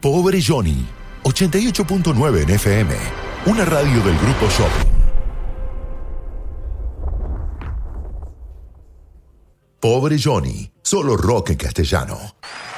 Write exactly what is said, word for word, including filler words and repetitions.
Pobre Johnny, ochenta y ocho punto nueve en F M, una radio del Grupo Shopping. Pobre Johnny, solo rock en castellano.